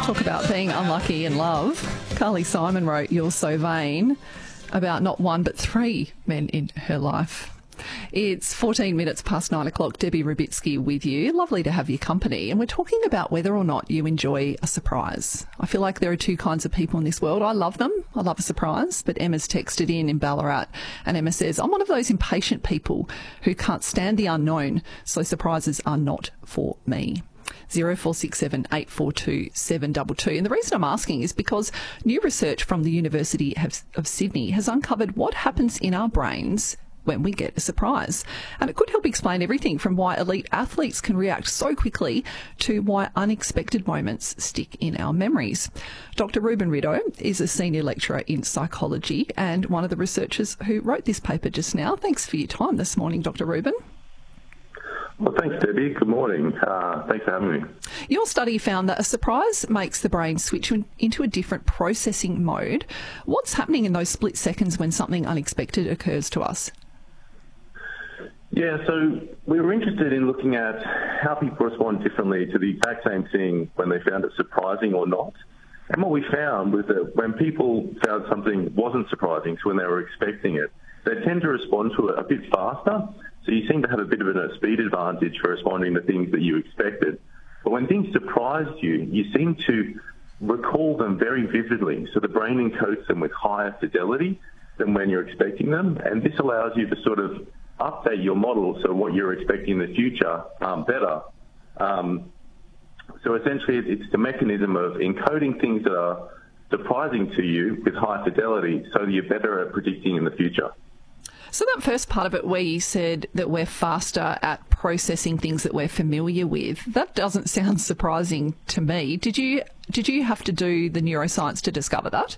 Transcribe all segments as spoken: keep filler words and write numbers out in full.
Talk about being unlucky in love. Carly Simon wrote You're So Vain about not one but three men in her life. It's fourteen minutes past nine o'clock. Debbie Rubitsky with you. Lovely to have your company. And we're talking about whether or not you enjoy a surprise. I feel like there are two kinds of people in this world. I love them. I love a surprise. But Emma's texted in in Ballarat and Emma says, I'm one of those impatient people who can't stand the unknown, so surprises are not for me. zero four six seven eight four two seven two two. And the reason I'm asking is because new research from the University of Sydney has uncovered what happens in our brains when we get a surprise. And it could help explain everything from why elite athletes can react so quickly to why unexpected moments stick in our memories. Doctor Ruben Rideau is a senior lecturer in psychology and one of the researchers who wrote this paper just now. Thanks for your time this morning, Doctor Ruben. Well, thanks, Debbie. Good morning. Uh, thanks for having me. Your study found that a surprise makes the brain switch into a different processing mode. What's happening in those split seconds when something unexpected occurs to us? Yeah, so we were interested in looking at how people respond differently to the exact same thing when they found it surprising or not. And what we found was that when people found something wasn't surprising to when they were expecting it, they tend to respond to it a bit faster. So you seem to have a bit of a speed advantage for responding to things that you expected. But when things surprised you, you seem to recall them very vividly. So the brain encodes them with higher fidelity than when you're expecting them. And this allows you to sort of update your model so what you're expecting in the future um, better. Um, so essentially it's the mechanism of encoding things that are surprising to you with high fidelity so that you're better at predicting in the future. So that first part of it where you said that we're faster at processing things that we're familiar with, that doesn't sound surprising to me. Did you did you have to do the neuroscience to discover that?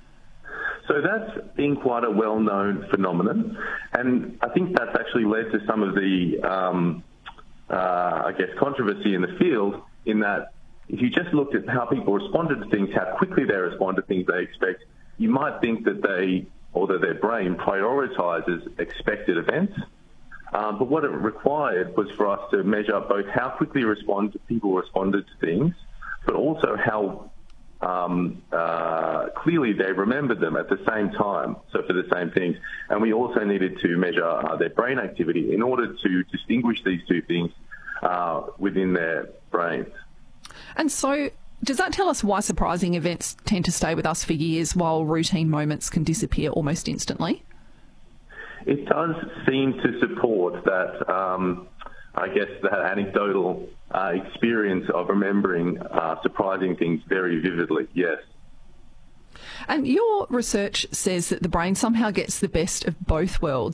So that's been quite a well-known phenomenon, and I think that's actually led to some of the, um, uh, I guess, controversy in the field, in that if you just looked at how people responded to things, how quickly they respond to things they expect, you might think that they, or that their brain prioritizes expected events. Um, but what it required was for us to measure both how quickly respond, people responded to things, but also how Um, uh, clearly they remembered them at the same time, so for the same things. And we also needed to measure uh, their brain activity in order to distinguish these two things uh, within their brains. And so does that tell us why surprising events tend to stay with us for years while routine moments can disappear almost instantly? It does seem to support that, um, I guess, that anecdotal uh, experience of remembering uh, surprising things very vividly, yes. And your research says that the brain somehow gets the best of both worlds.